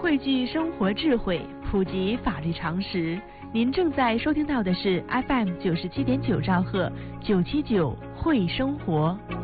汇聚生活智慧，普及法律常识。您正在收听到的是 FM 97.9兆赫979会生活。